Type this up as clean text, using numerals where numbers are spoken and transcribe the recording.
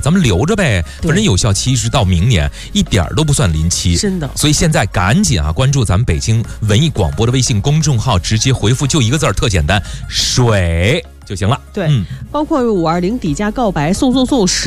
咱们留着呗，反正有效期一直到明年，一点都不算临期。 真的， 所以现在赶紧啊，关注咱们北京文艺广播的微信公众号，直接回复就一个字儿，特简单，水就行了。 对，包括520底价告白送